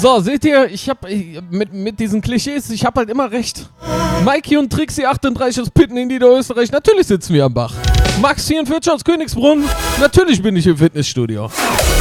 So, seht ihr, ich hab mit diesen Klischees, ich hab halt immer recht. Mikey und Trixie 38 aus Pitten in Niederösterreich, natürlich sitzen wir am Bach. Max 44 aus Königsbrunn, natürlich bin ich im Fitnessstudio.